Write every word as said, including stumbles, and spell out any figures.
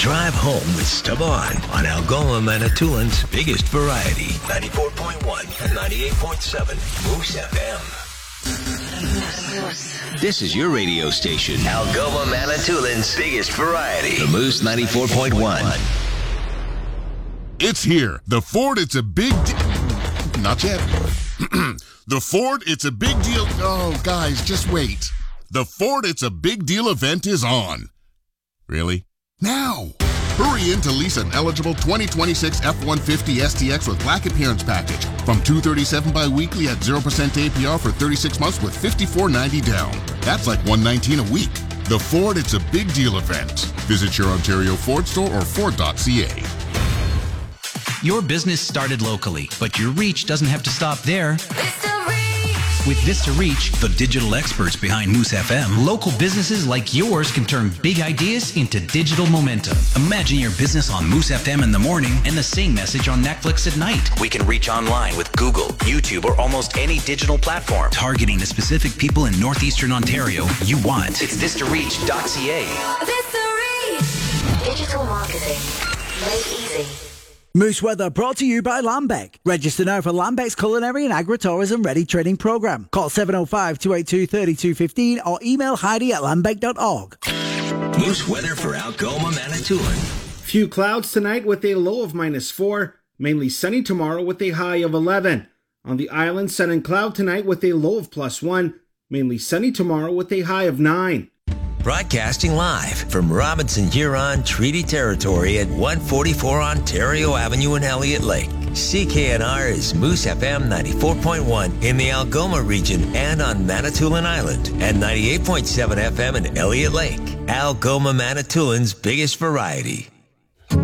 Drive home with Esteban on Algoma Manitoulин's biggest variety. ninety-four point one and ninety-eight point seven Moose F M. This is your radio station, Algoma Manitoulин's biggest variety. The Moose ninety-four point one. It's here. The Ford, it's a big deal. Not yet. The Ford, it's a big deal. Oh, guys, just wait. The Ford, it's a big deal event is on. Really? Now! Hurry in to lease an eligible twenty twenty-six F one fifty S T X with Black Appearance Package from two hundred thirty-seven dollars bi-weekly at zero percent A P R for thirty-six months with fifty-four ninety down. That's like one hundred nineteen dollars a week. The Ford, it's a big deal event. Visit your Ontario Ford store or Ford dot C A. Your business started locally, but your reach doesn't have to stop there. With Vista Reach, the digital experts behind Moose F M, local businesses like yours can turn big ideas into digital momentum. Imagine your business on Moose F M in the morning and the same message on Netflix at night. We can reach online with Google, YouTube, or almost any digital platform, targeting the specific people in northeastern Ontario you want. It's vista reach dot c a. Vista Reach. Digital marketing made easy. Moose Weather brought to you by Lambec. Register now for Lambec's Culinary and Agritourism Ready Training Programme. Call seven oh five, two eight two, three two one five or email Heidi at lambec dot org. Moose weather for Algoma Manitoulin. Few clouds tonight with a low of minus four. Mainly sunny tomorrow with a high of eleven. On the island, sun and cloud tonight with a low of plus one. Mainly sunny tomorrow with a high of nine. Broadcasting live from Robinson Huron Treaty Territory at one forty-four Ontario Avenue in Elliott Lake. C K N R is Moose F M ninety-four point one in the Algoma region and on Manitoulin Island, and ninety-eight point seven F M in Elliott Lake. Algoma Manitoulin's biggest variety.